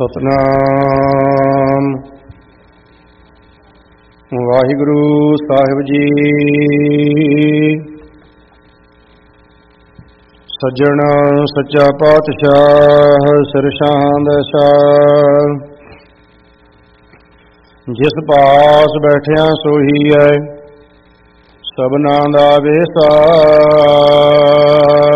ਸਤਨਾਮ ਵਾਹਿਗੁਰੂ ਸਾਹਿਬ ਜੀ। ਸੱਜਣ ਸੱਚਾ ਪਾਤਸ਼ਾਹ ਸਿਰਸ਼ਾਂ ਦਾ ਸਾਰ, ਜਿਸ ਪਾਸ ਬੈਠਿਆ ਸੋਈ ਹੈ ਸਭਨਾਂ ਦਾ ਵਿਸਾਰ।